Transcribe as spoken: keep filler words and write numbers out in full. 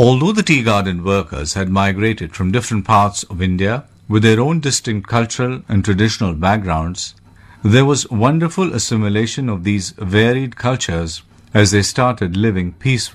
Although the tea garden workers had migrated from different parts of India with their own distinct cultural and traditional backgrounds, there was wonderful assimilation of these varied cultures as they started living peacefully